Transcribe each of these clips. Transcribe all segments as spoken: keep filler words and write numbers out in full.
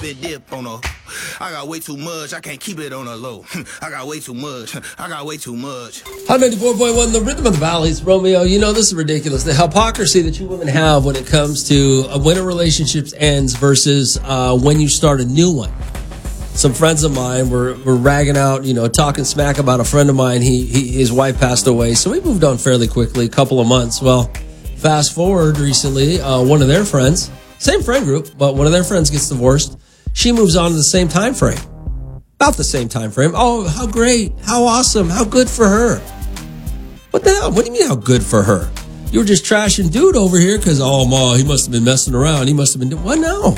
bit dip on her. I got way too much. I can't keep it on a low. I got way too much. I got way too much. one ninety-four point one, the Rhythm of the Valleys. Romeo, you know, this is ridiculous. The hypocrisy that you women have when it comes to uh, when a relationship ends versus uh, when you start a new one. Some friends of mine were, were ragging out, you know, talking smack about a friend of mine. He, he his wife passed away, so we moved on fairly quickly, a couple of months. Well, fast forward recently, uh, one of their friends, same friend group, but one of their friends gets divorced. She moves on to the same time frame, about the same time frame. Oh, how great, how awesome, how good for her. What the hell? What do you mean how good for her? You were just trashing dude over here because, oh, ma, he must have been messing around. He must have been doing, what? No.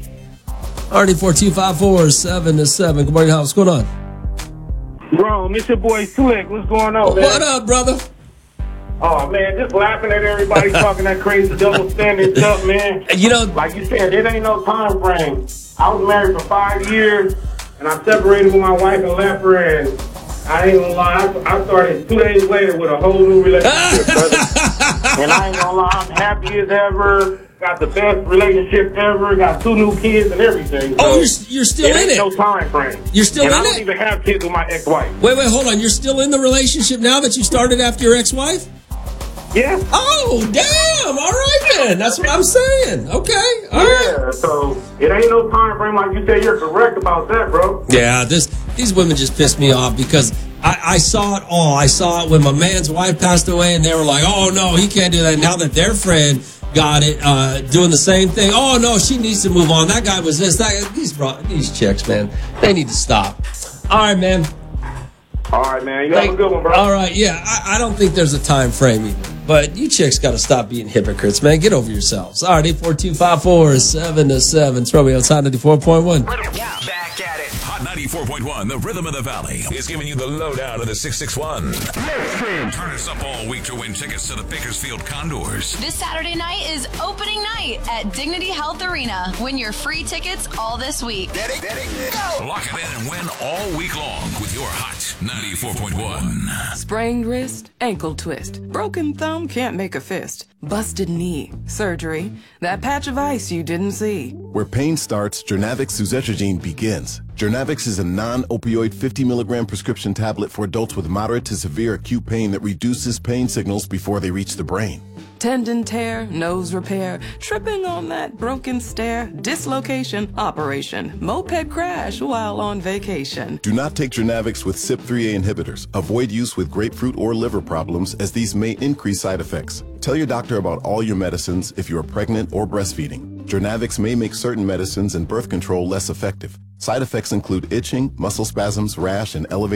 R D four two five four seven to seven. Good morning, Hal. What's going on? Bro, it's your boy Slick. What's going on, man? What up, brother? Oh, man, just laughing at everybody talking that crazy double standard stuff, man. You know, like you said, it ain't no time frame. I was married for five years, and I separated with my wife and left her, and I ain't gonna lie, I, I started two days later with a whole new relationship, brother. And I ain't gonna lie, I'm happy as ever. Got the best relationship ever. Got two new kids and everything. So oh, you're, you're still it in ain't it. No time frame. You're still and in I don't it. even have kids with my ex-wife. Wait, wait, hold on. You're still in the relationship now that you started after your ex-wife? Yeah. Oh, damn. All right, then. That's what I'm saying. Okay. All yeah, right. So it ain't no time frame like you said. You're correct about that, bro. Yeah, this these women just pissed me off because I, I saw it all. I saw it when my man's wife passed away, and they were like, oh, no, he can't do that. Now that their friend got it, uh, doing the same thing. Oh, no, she needs to move on. That guy was this. That, these, these chicks, man, they need to stop. All right, man. All right, man. You have a good one, bro. All right, yeah. I, I don't think there's a time frame either. But you chicks got to stop being hypocrites, man. Get over yourselves. All right, eight four two five four seven to seven. It's Romeo on Hot ninety-four point one. Yeah, back at it. Hot ninety-four point one, the Rhythm of the Valley, is giving you the lowdown of the six six one. Turn us up all week to win tickets to the Bakersfield Condors. This Saturday night is opening night at Dignity Health Arena. Win your free tickets all this week. Ready, ready, go! Lock it in and win all week long with your Hot ninety-four point one. Sprained wrist, ankle twist, broken thumb can't make a fist, busted knee, surgery, that patch of ice you didn't see. Where pain starts, Jernavix suzetrigine begins. Jernavix is a non-opioid fifty milligram prescription tablet for adults with moderate to severe acute pain that reduces pain signals before they reach the brain. Tendon tear, nose repair, tripping on that broken stair, dislocation, operation, moped crash while on vacation. Do not take Jernavix with C Y P three A inhibitors. Avoid use with grapefruit or liver problems as these may increase side effects. Tell your doctor about all your medicines if you are pregnant or breastfeeding. Jernavix may make certain medicines and birth control less effective. Side effects include itching, muscle spasms, rash, and elevated